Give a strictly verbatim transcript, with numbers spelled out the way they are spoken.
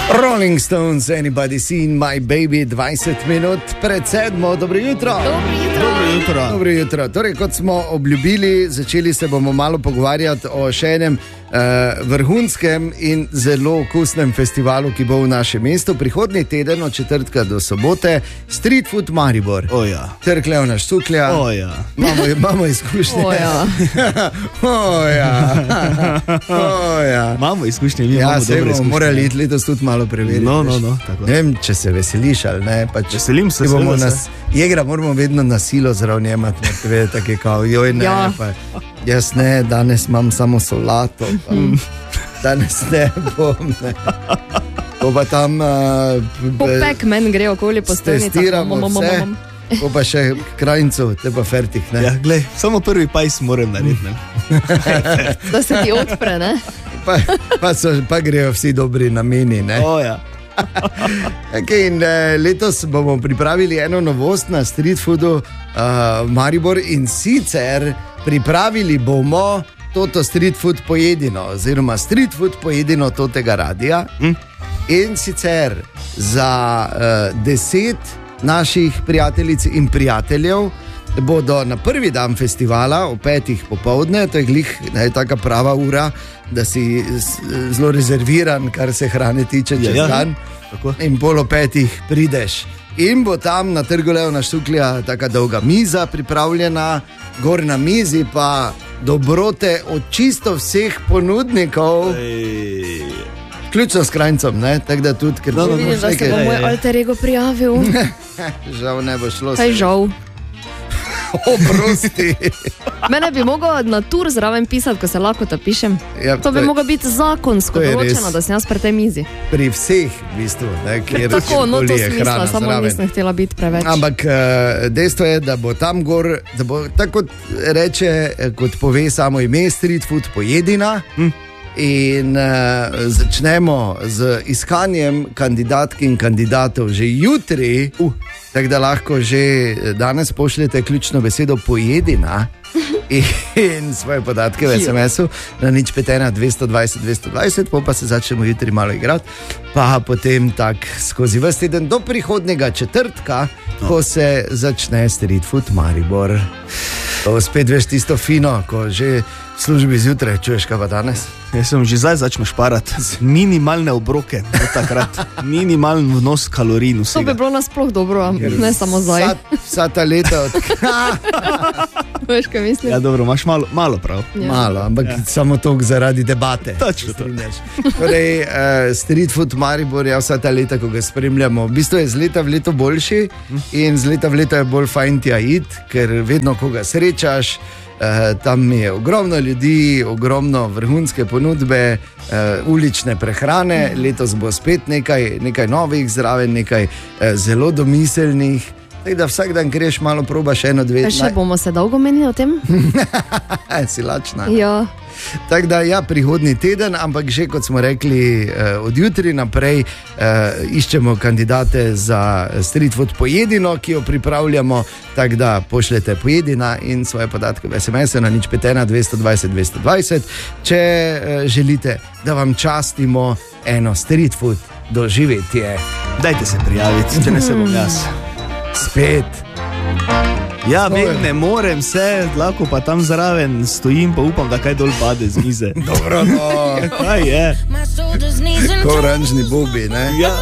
Rolling Stones, Anybody Seen My Baby, dvajset minut pred sedmo. Dobro jutro. Dobro jutro. Dobro jutro. Dobro jutro. Torej, kot smo obljubili, začeli se bomo malo pogovarjati o še enem uh, vrhunskem in zelo okusnem festivalu, ki bo v našem mestu prihodnji teden od četrtka do sobote. Street Food Maribor. O ja. Trg Leona Štuklja. O ja. Imamo, imamo izkušnje. O ja. O ja. O ja. Imamo izkušnje, mi Ja, imamo se dobre bomo izkušnje. morali iti letos tudi malo preveriti. No, no, veš. no, tako. Ne vem, če se veseliš ali ne. Pač, Veselim se, ti bomo seveda nas, jegra moramo vedno na silo zraven jemati, ne, ve, tako je kao, joj ne, Ja. pa, jaz ne, danes imam samo solato, pa, danes ne bom, ne. Ko pa tam uh, Popek men gre okoli po stojnicah. testiramo Mom, mom, mom, vse, mom. ko pa še krajncu, te pa fertik, ne. Ja, glej, samo prvi pajs moram narediti. ne. Da se ti odpre, ne? Pa, pa, so, pa grejo vsi dobri nameni, ne. O ja. Okay, in, eh, letos bomo pripravili eno novost na Street Foodu uh, Maribor, in sicer pripravili bomo toto street food pojedino, oziroma street food pojedino totega radija. Hm? In sicer za uh, deset naših prijateljic in prijateljev bodo na prvi dan festivala ob petih popovdne, to je glih, ne, taka prava ura, da si s- zelo rezerviran, kar se hrane tiče čez Ja, ja. dan. Tako. In pol ob petih prideš. In bo tam na Trgu Leona Štuklja taka dolga miza pripravljena, gor na mizi pa dobrote od čisto vseh ponudnikov, Ej. vključno s krajncem, ne, tako da tudi, ker No, no, no, Vidiš, da se nekaj- bo moj alter ego prijavil. žal ne bo šlo. Kaj žal. Oprosti. Mene bi mogel na tur zraven pisati, ko se lahko to pišem. Ja, To bi je moglo biti zakonsko to je določeno, res. da sem jaz pri tej mizi. pri vseh, v bistvu, ne, kjer Tako, no to kjerkoli je smisla, hrana samo zraven. nisem htela biti preveč. Ampak eh, dejstvo je, da bo tam gor, da bo tako kot reče, eh, kot pove samo ime, street food pojedina. Hm. In uh, začnemo z iskanjem kandidatk in kandidatov že jutri, uh, tako da lahko že danes pošljete ključno besedo pojedina in, in svoje podatke v es em esu na nič pet ena dvesto dvajset dvesto dvajset, pol pa se začnemo jutri malo igrati, pa potem tak skozi ves teden do prihodnjega četrtka, no. ko se začne Street Food Maribor. To spet veš tisto fino, ko že v službi zjutraj čuješ, kaj pa danes. Jaz sem že zdaj začel šparati. Minimalne obroke, od takrat. Minimalen vnos kalorij To bi vsega. bilo nasploh dobro, ampak ne samo zdaj. Vsa, vsa ta leta od Veš, kaj mislim? Ja, dobro, imaš malo, malo prav. Ja. malo, ampak ja. samo toliko zaradi debate. Točno to. Strinjaš. Torej, uh, Street Food Maribor je vsa ta leta, ko ga spremljamo. V bistvu je z leta v leto boljši in z leta v leto je bolj fajn tja iti, ker vedno, ko ga srečaš, uh, tam je ogromno ljudi, ogromno vrhunske ponudbe, uh, ulične prehrane. Letos bo spet nekaj, nekaj novih zraven, nekaj uh, zelo domiselnih. Tako da vsak dan greš malo probaš eno, dve, Kaj še bomo se dolgo menili o tem? naj, si lačna. Ja. Tako da, ja, prihodnji teden, ampak že kot smo rekli, eh, od jutri naprej eh, iščemo kandidate za Street Food pojedino, ki jo pripravljamo. Tako da pošljete pojedina in svoje podatke v es em esu na nič pet ena dvesto dvajset dvesto dvajset, če eh, želite, da vam častimo eno Street Food doživetje. Dajte se prijaviti, če ne se bom jaz. Spet. Ja, vem, ne morem se, lahko pa tam zraven stojim, pa upam, da kaj dol pade z mize. Dobro, no, Kaj je? ko oranžni bobi, ne? Ja.